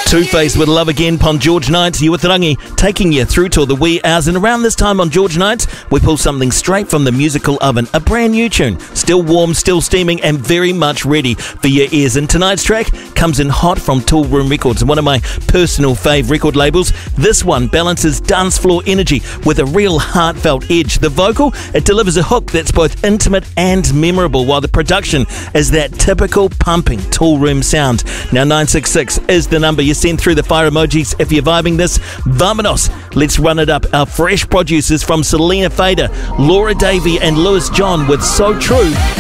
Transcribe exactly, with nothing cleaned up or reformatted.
Two-Face with Love Again on George Nights. You with Rangi, taking you through till the wee hours. And around this time on George Nights, we pull something straight from the musical oven. A brand new tune. Still warm, still steaming, and very much ready for your ears. And tonight's track comes in hot from Tool Room Records, one of my personal fave record labels. This one balances dance floor energy with a real heartfelt edge. The vocal, it delivers a hook that's both intimate and memorable, while the production is that typical pumping Tool Room sound. Now, nine six six is the number. You send through the fire emojis if you're vibing this. Vamonos. Let's run it up. Our fresh producers from Selena Fader, Laura Davey and Lewis John with So True.